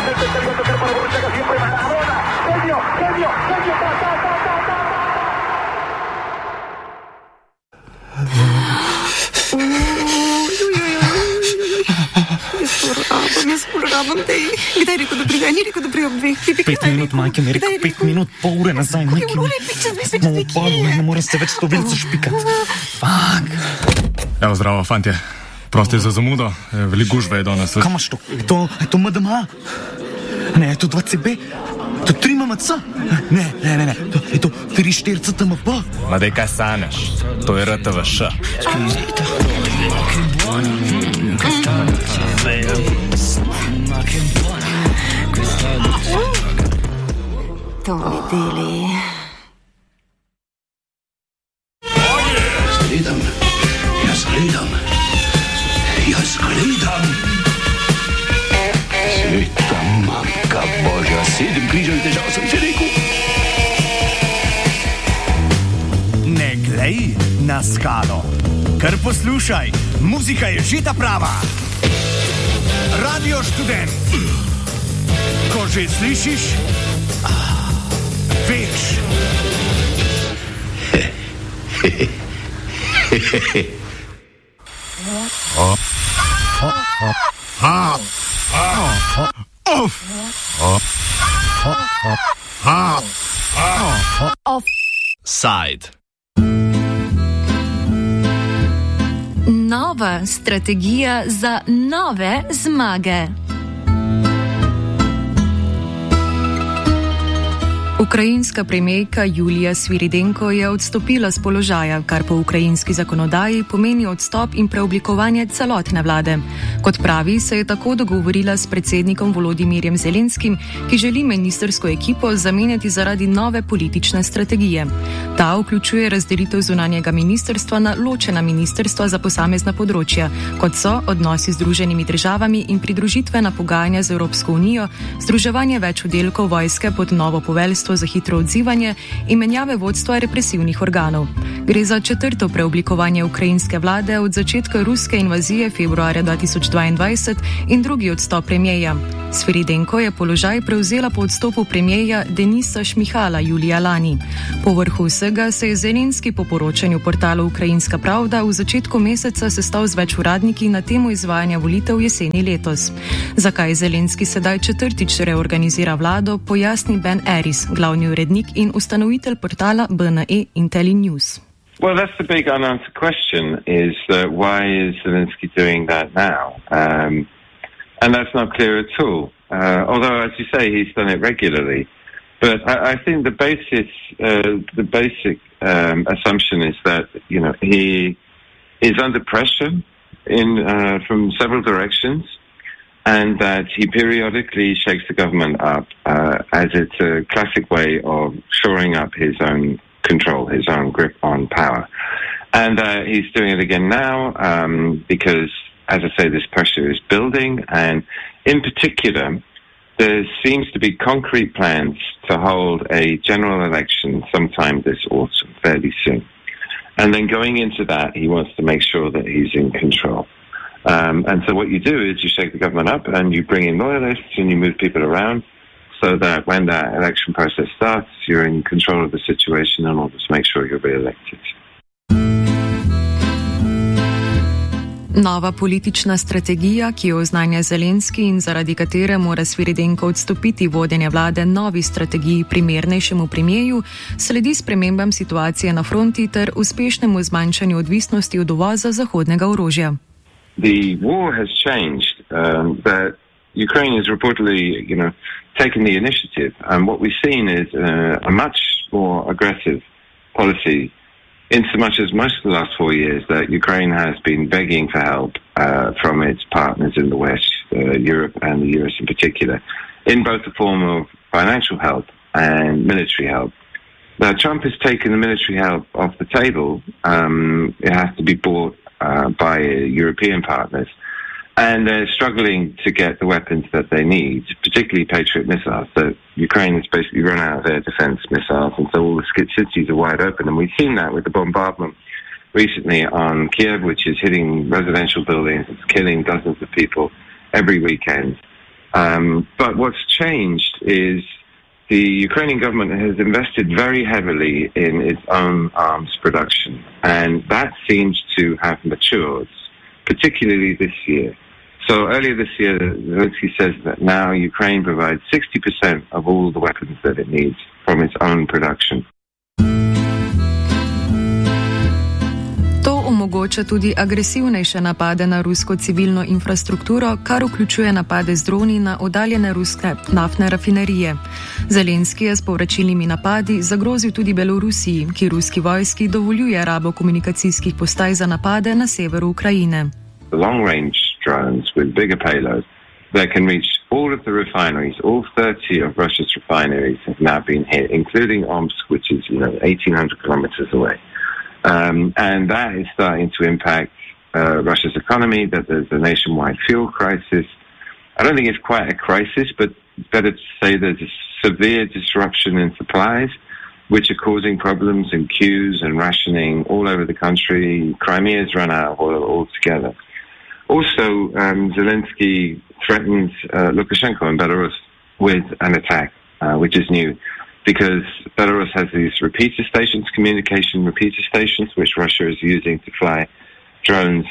Kdaj je rekel, da pride? Ni rekel, da pride ob 2. 5 minut, majke mi je rekel, 5 minut, pol ure nazaj. Ne morem se več to velico špikati. Fuck. Evo, zdravo, fantje. Prosti za zamudo, veliko gužve je danes. Kaj imaš to? Je to MDMA? Ne, je to 2CB? To 3 MMC? Ne. Je to 3-4 TMP? Ma dej, kaj saneš? To je RTVŠ. To mi deli. Jaz gledam. Sveta mamka Božja, 7 križev težav sem si rekel. Ne glej na skalo, kar poslušaj, muzika je že ta prava. Radio Študent. Ko že slišiš, veš. Side. Nova strategija za nove zmage. Ukrajinska premijerka Julija Sviridenko je odstopila z položaja, kar po ukrajinski zakonodaji pomeni odstop in preoblikovanje celotne vlade. Kot pravi, se je tako dogovorila s predsednikom Volodimirjem Zelenskim, ki želi ministrsko ekipo zamenjati zaradi nove politične strategije. Ta vključuje razdelitev zunanjega ministrstva na ločena ministrstva za posamezna področja, kot so odnosi z Združenimi državami in pridružitvena pogajanja z Evropsko unijo, združevanje več oddelkov vojske pod novo poveljstvo za hitro odzivanje in menjave vodstva represivnih organov. Gre za četrto preoblikovanje ukrajinske vlade od začetka ruske invazije februarja 2022 in drugi odstop premijeja. Sviridenko je položaj prevzela po odstopu premijeja Denisa Šmihala julija lani. Po vrhu vsega se je Zelenski po poročanju portalu Ukrajinska pravda v začetku meseca sestal z več uradniki na temo izvajanja volitev jeseni letos. Zakaj Zelenski sedaj četrtič reorganizira vlado, pojasni Ben Eris, glavni urednik in ustanovitelj portala BNE IntelliNews. Well, that's the big unanswered question, is why is Zelensky doing that now? And that's not clear at all. Although, as you say, he's done it regularly. But I think the basic assumption is that, you know, he is under pressure from several directions, and that he periodically shakes the government up, as it's a classic way of shoring up his own control, his own grip on power. And he's doing it again now because, as I say, this pressure is building, and in particular, there seems to be concrete plans to hold a general election sometime this autumn, fairly soon. And then going into that, he wants to make sure that he's in control. And so what you do is you shake the government up and you bring in loyalists and you move people around so that when that election process starts, you're in control of the situation and order to make sure you're re-elected. Nova politična strategija, ki jo oznanja Zelenski in zaradi katere mora Sviridenko odstopiti vodenje vlade novi strategiji primernejšemu premijeju, sledi spremembam situacije na fronti ter uspešnemu zmanjšanju odvisnosti od uvoza zahodnega orožja. The war has changed, that Ukraine has reportedly, taken the initiative, and what we've seen is a much more aggressive policy, in so much as most of the last 4 years that Ukraine has been begging for help from its partners in the West, Europe and the US in particular, in both the form of financial help and military help. Now, Trump has taken the military help off the table. It has to be bought by European partners, and they're struggling to get the weapons that they need, particularly Patriot missiles. So Ukraine has basically run out of their defense missiles, and so all the cities are wide open. And we've seen that with the bombardment recently on Kiev, which is hitting residential buildings, it's killing dozens of people every weekend. But what's changed is the Ukrainian government has invested very heavily in its own arms production, and that seems to have matured, particularly this year. So earlier this year, Zelensky says that now Ukraine provides 60% of all the weapons that it needs from its own production. To omogoča tudi agresivnejše napade na rusko civilno infrastrukturo, kar vključuje napade z droni na oddaljene ruske naftne rafinerije. Zelenski je s povračilnimi napadi zagrozil tudi Belorusiji, ki ruski vojski dovoljuje rabo komunikacijskih postaj za napade na severu Ukrajine. Long-range drones with bigger payloads that can reach all of the refineries, all 30 of Russia's refineries have now been hit, including Omsk, which is 1,800 kilometers away. And that is starting to impact Russia's economy, that there's a nationwide fuel crisis. I don't think it's quite a crisis, but better to say there's a severe disruption in supplies, which are causing problems in queues and rationing all over the country. Crimea's run out of oil altogether. Also, Zelensky threatened Lukashenko in Belarus with an attack, which is new, because Belarus has these repeater stations, communication repeater stations, which Russia is using to fly drones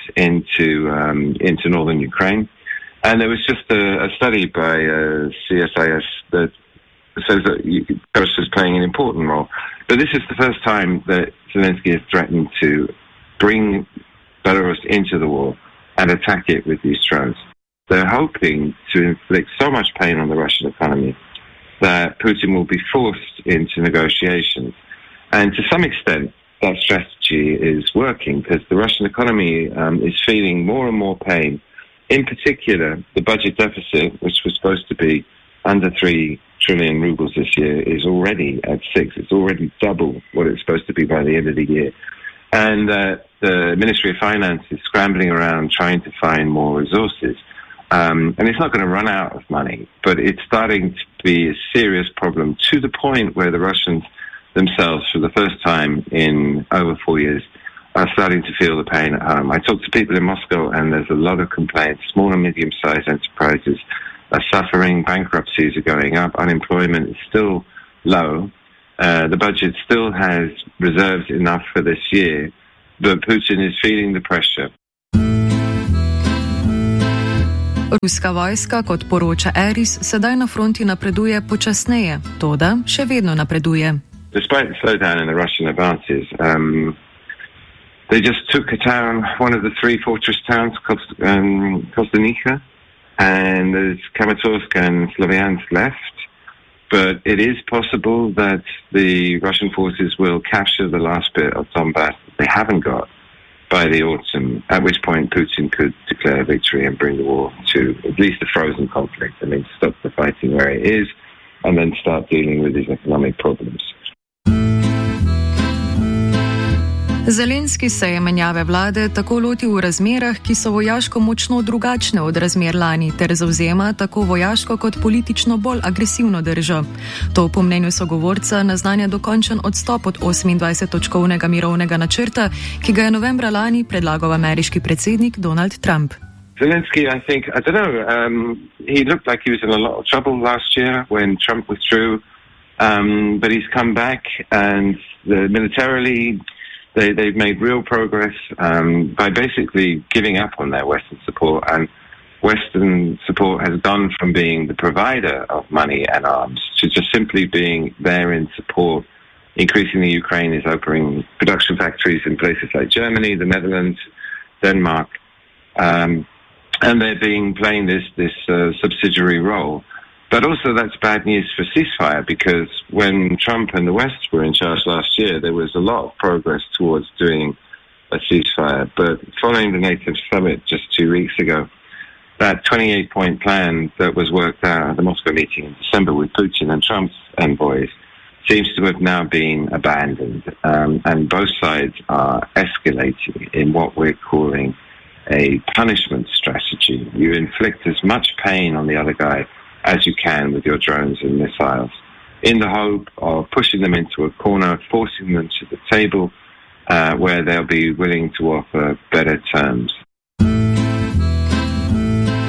into northern Ukraine. And there was just a study by CSIS that says that Belarus is playing an important role. But this is the first time that Zelensky has threatened to bring Belarus into the war and attack it with these drones. They're hoping to inflict so much pain on the Russian economy that Putin will be forced into negotiations. And to some extent, that strategy is working because the Russian economy is feeling more and more pain. In particular, the budget deficit, which was supposed to be under 3 trillion rubles this year, is already at 6. It's already double what it's supposed to be by the end of the year. And the Ministry of Finance is scrambling around trying to find more resources. And it's not going to run out of money, but it's starting to be a serious problem to the point where the Russians themselves, for the first time in over 4 years, are starting to feel the pain at home. I talked to people in Moscow, and there's a lot of complaints. Small and medium-sized enterprises are suffering. Bankruptcies are going up. Unemployment is still low. The budget still has reserves enough for this year, but Putin is feeling the pressure. Ruska vojska, kot poroča Eris, sedaj na fronti napreduje počasneje, toda še vedno napreduje. Despite the slowdown in the Russian advances, they just took a town, one of the 3 fortress towns, Kostanica, and there's Kramatorsk and Sloviansk left. But it is possible that the Russian forces will capture the last bit of Donbass that they haven't got by the autumn, at which point Putin could declare victory and bring the war to at least a frozen conflict. I mean, stop the fighting where it is and then start dealing with these economic problems. Zelenski se je menjave vlade tako lotil v razmerah, ki so vojaško močno drugačne od razmer lani, ter zavzema tako vojaško kot politično bolj agresivno držo. To po mnenju sogovorca naznanja dokončen odstop od 28-točkovnega mirovnega načrta, ki ga je novembra lani predlagal ameriški predsednik Donald Trump. Zelensky, I don't know, he looked like he was in a lot of trouble last year when Trump withdrew, but he's come back and militarily they've made real progress by basically giving up on their Western support, and Western support has gone from being the provider of money and arms to just simply being there in support. Increasingly, Ukraine is opening production factories in places like Germany, the Netherlands, Denmark, and they're playing this subsidiary role. But also that's bad news for ceasefire, because when Trump and the West were in charge last year, there was a lot of progress towards doing a ceasefire. But following the NATO summit just 2 weeks ago, that 28-point plan that was worked out at the Moscow meeting in December with Putin and Trump's envoys seems to have now been abandoned. And both sides are escalating in what we're calling a punishment strategy. You inflict as much pain on the other guy as you can with your drones and missiles, in the hope of pushing them into a corner, forcing them to the table where they'll be willing to offer better terms.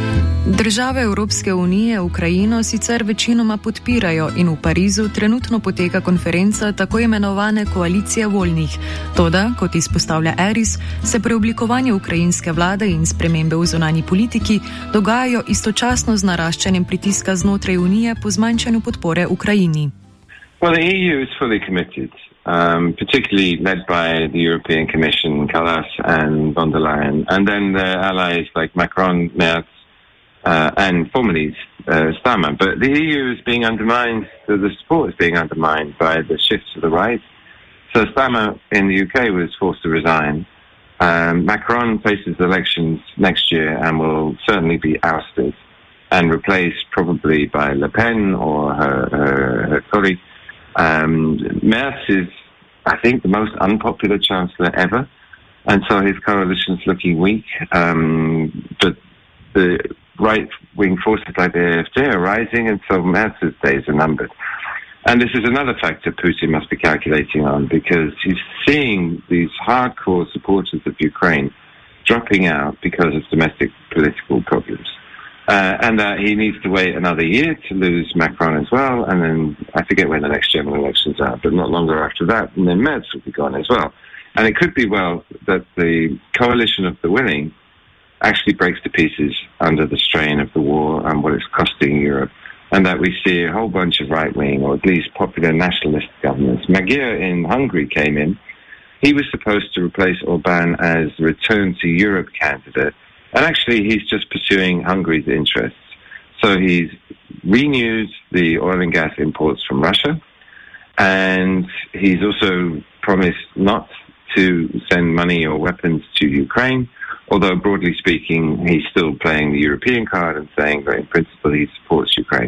Države Evropske unije Ukrajino sicer večinoma podpirajo in v Parizu trenutno poteka konferenca tako imenovane koalicije voljnih. Toda, kot izpostavlja Eris, se preoblikovanje ukrajinske vlade in spremembe v zunanji politiki dogajajo istočasno z naraščanjem pritiska znotraj Unije po zmanjšanju podpore Ukrajini. Well, the EU is fully committed, particularly led by the European Commission, Kallas and von der Leyen, and then their allies like Macron, Merz, and formerly Starmer. But the EU is being undermined, the support is being undermined by the shift to the right. So Starmer in the UK was forced to resign. Macron faces elections next year and will certainly be ousted and replaced probably by Le Pen or her colleague. Merz is, I think, the most unpopular chancellor ever, and so his coalition's looking weak. But the right-wing forces like the AfD are rising, and so Merz's days are numbered. And this is another factor Putin must be calculating on, because he's seeing these hardcore supporters of Ukraine dropping out because of domestic political problems. And that he needs to wait another year to lose Macron as well, and then I forget when the next general elections are, but not longer after that, and then Merz will be gone as well. And it could be well that the coalition of the willing actually breaks to pieces under the strain of the war and what it's costing Europe, and that we see a whole bunch of right-wing or at least popular nationalist governments. Magyar in Hungary came in. He was supposed to replace Orbán as the Return to Europe candidate, and actually he's just pursuing Hungary's interests. So he's renewed the oil and gas imports from Russia, and he's also promised not to send money or weapons to Ukraine, although broadly speaking he's still playing the European card and saying that in principle he supports Ukraine.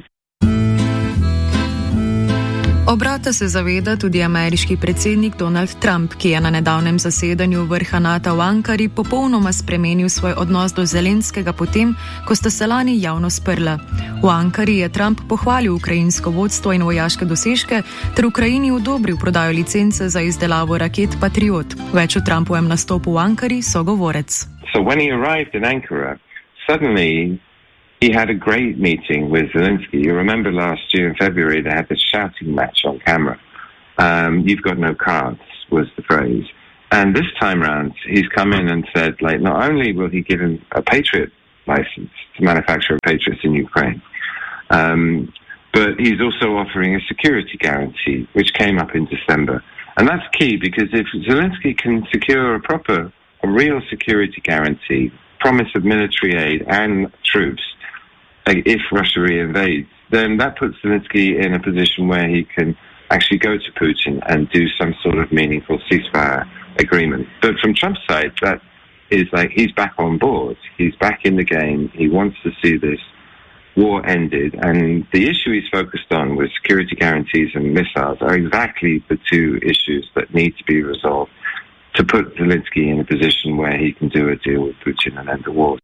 Obrata se zaveda tudi ameriški predsednik Donald Trump, ki je na nedavnem zasedanju vrha NATO v Ankari popolnoma spremenil svoj odnos do Zelenskega potem, ko sta se lani javno sprla. V Ankari je Trump pohvalil ukrajinsko vodstvo in vojaške dosežke ter Ukrajini odobril prodajo licence za izdelavo raket Patriot. Več o Trumpovem nastopu v Ankari sogovorec. So when he arrived in Ankara, suddenly he had a great meeting with Zelensky. You remember last year in February they had this shouting match on camera. You've got no cards was the phrase. And this time round he's come in and said, like, not only will he give him a Patriot license to manufacture Patriots in Ukraine, but he's also offering a security guarantee, which came up in December. And that's key, because if Zelensky can secure a real security guarantee, promise of military aid and troops, if Russia reinvades, then that puts Zelensky in a position where he can actually go to Putin and do some sort of meaningful ceasefire agreement. But from Trump's side, that is like he's back on board. He's back in the game. He wants to see this war ended. And the issue he's focused on with security guarantees and missiles are exactly the two issues that need to be resolved to put Zelensky in a position where he can do a deal with Putin and end the war.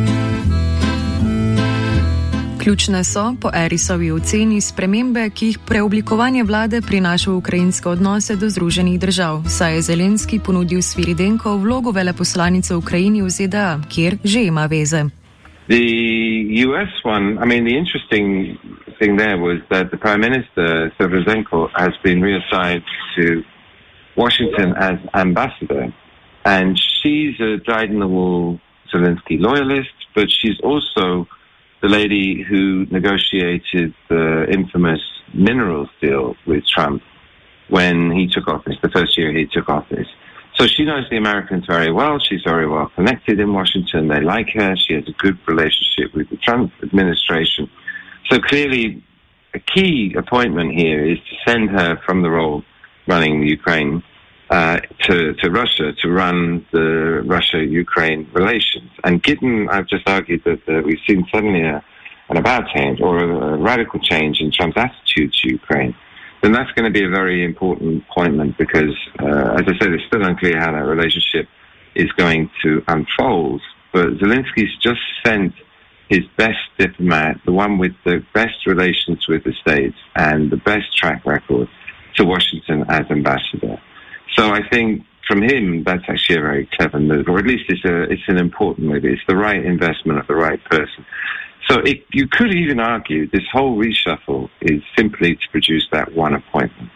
Ključne so, po Erisovi oceni, spremembe, ki jih preoblikovanje vlade prinaša v ukrajinske odnose do Združenih držav, saj je Zelenski ponudil Sviridenko vlogo veleposlanice v Ukrajini v ZDA, kjer že ima veze. The US one, I mean, the interesting thing there was that the Prime Minister, Sviridenko, has been reassigned to Washington as ambassador, and she's a dyed-in-the-wool Zelensky loyalist, but she's also the lady who negotiated the infamous minerals deal with Trump when he took office, the first year he took office. So she knows the Americans very well. She's very well connected in Washington. They like her. She has a good relationship with the Trump administration. So clearly a key appointment here is to send her from the role running the Ukraine to Russia to run the Russia-Ukraine relations. And given, I've just argued that we've seen suddenly an about change or a radical change in Trump's attitude to Ukraine, then that's going to be a very important appointment because, as I said, it's still unclear how that relationship is going to unfold. But Zelensky's just sent his best diplomat, the one with the best relations with the States and the best track record, to Washington as ambassador. So I think from him, that's actually a very clever move, or at least it's an important move. It's the right investment of the right person. So you could even argue this whole reshuffle is simply to produce that one appointment.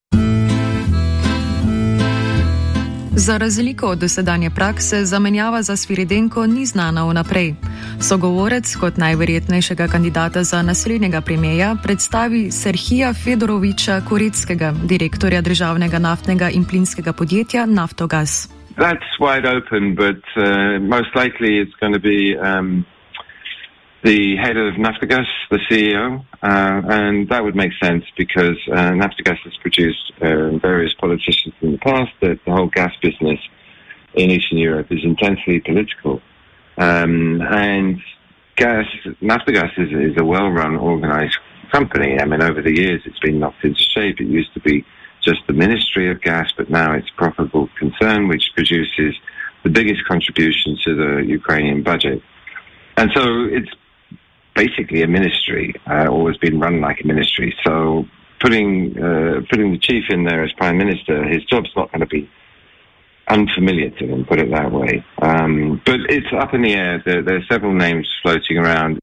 Za razliko od dosedanje prakse, zamenjava za Sviridenko ni znana vnaprej. Sogovorec kot najverjetnejšega kandidata za naslednjega premierja predstavi Serhija Fedoroviča Koretskega, direktorja državnega naftnega in plinskega podjetja Naftogaz. That's wide open, but most likely it's going to be the head of Naftogaz, the CEO, and that would make sense because Naftogaz has produced various politicians in the past. That the whole gas business in Eastern Europe is intensely political, and Naftogaz is a well-run, organized company. I mean, over the years it's been knocked into shape. It used to be just the Ministry of Gas, but now it's a profitable concern which produces the biggest contribution to the Ukrainian budget. And so it's basically a ministry, always been run like a ministry. So putting the chief in there as prime minister, his job's not going to be unfamiliar to him, put it that way. But it's up in the air. There are several names floating around.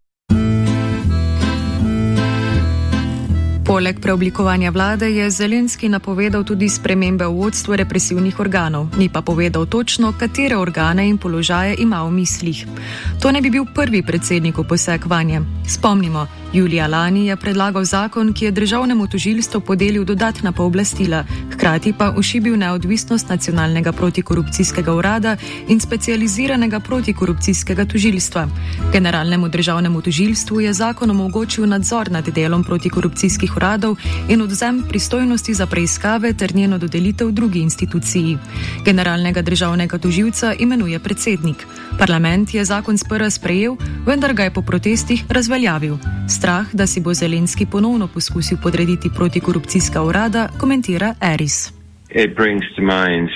Poleg preoblikovanja vlade je Zelenski napovedal tudi spremembe v vodstvu represivnih organov, ni pa povedal točno, katere organe in položaje ima v mislih. To ne bi bil prvi predsednik v poseg vanje. Spomnimo, julija lani je predlagal zakon, ki je državnemu tožilstvu podelil dodatna pooblastila, hkrati pa ošibil neodvisnost nacionalnega protikorupcijskega urada in specializiranega protikorupcijskega tožilstva. Generalnemu državnemu tožilstvu je zakon omogočil nadzor nad delom protikorupcijskih uradov in odvzem pristojnosti za preiskave ter njeno dodelitev drugi instituciji. Generalnega državnega tožilca imenuje predsednik. Parlament je zakon sprva sprejel, vendar ga je po protestih razveljavil. Strah, da si bo Zelenski ponovno poskusil podrediti protikorupcijska urada, komentira Eris. It brings to mind,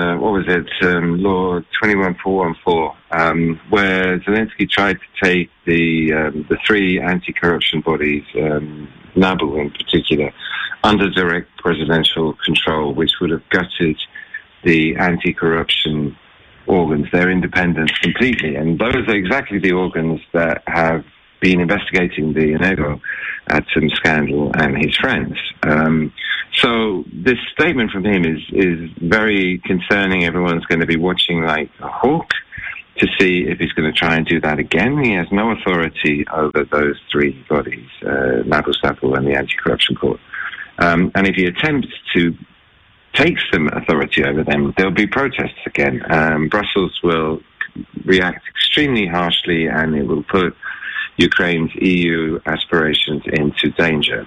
Law 21414, where Zelensky tried to take the three anti-corruption bodies, NABU in particular, under direct presidential control, which would have gutted the anti-corruption organs, their independence completely. And those are exactly the organs that have been investigating the Energoatom scandal and his friends. So this statement from him is very concerning. Everyone's going to be watching like a hawk to see if he's going to try and do that again. He has no authority over those three bodies, NABU, SAPU and the Anti-Corruption Court. And if he attempts to take some authority over them, there'll be protests again. Brussels will react extremely harshly and it will put Ukraine's EU aspirations into danger.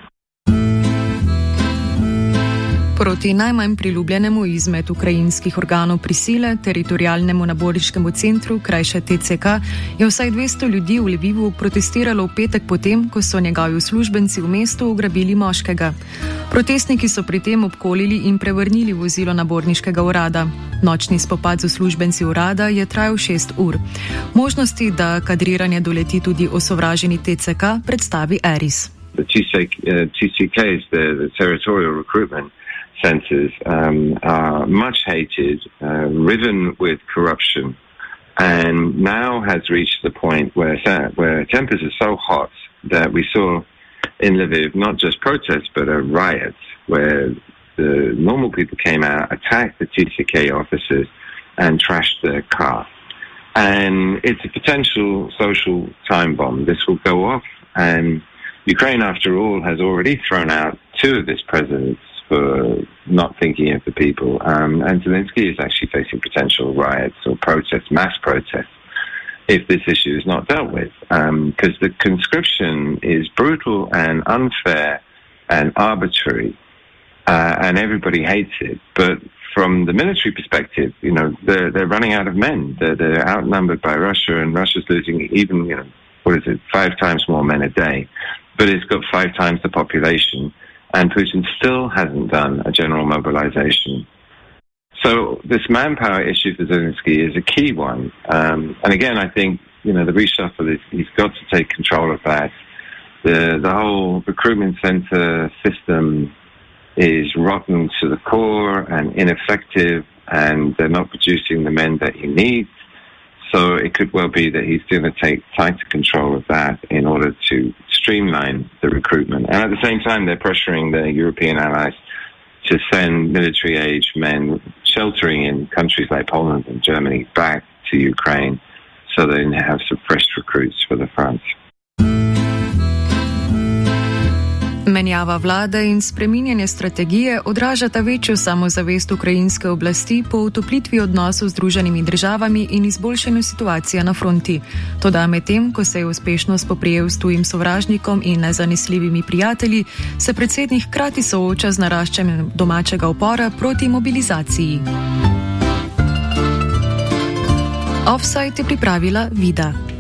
Proti najmanj priljubljenemu izmed ukrajinskih organov prisile, teritorialnemu naboriškemu centru, krajše TCK, je vsaj 200 ljudi v Lvivu protestiralo v petek potem, ko so njegovi uslužbenci v mestu ugrabili moškega. Protestniki so pri tem obkolili in prevrnili vozilo naborniškega urada. Nočni spopad z uslužbenci urada je trajal 6 ur. Možnosti, da kadriranje doleti tudi osovraženi TCK, predstavi Eris. The TCK is the territorial recruitment centers are much hated, riven with corruption, and now has reached the point where tempers are so hot that we saw in Lviv not just protests but a riot where the normal people came out, attacked the TCK officers and trashed their car. And it's a potential social time bomb. This will go off, and Ukraine, after all, has already thrown out 2 of its presidents for not thinking of the people. And Zelensky is actually facing potential riots or protests, mass protests, if this issue is not dealt with. Because the conscription is brutal and unfair and arbitrary, and everybody hates it. But from the military perspective, you know, they're running out of men. They're outnumbered by Russia, and Russia's losing even, 5 times more men a day. But it's got 5 times the population. And Putin still hasn't done a general mobilization. So this manpower issue for Zelensky is a key one. And again, I think, the reshuffle, he's got to take control of that. The whole recruitment center system is rotten to the core and ineffective, and they're not producing the men that he needs. So it could well be that he's going to take tighter control of that in order to streamline the recruitment. And at the same time, they're pressuring the European allies to send military-age men sheltering in countries like Poland and Germany back to Ukraine so they have some fresh recruits for the front. Menjava vlade in spreminjanje strategije odražata večjo samozavest ukrajinske oblasti po utoplitvi odnosov z Združenimi državami in izboljšanju situacije na fronti. Toda medtem, ko se je uspešno spoprijel s tujim sovražnikom in nezanesljivimi prijatelji, se predsednik hkrati sooča z naraščanjem domačega upora proti mobilizaciji. Offside je pripravila Vida.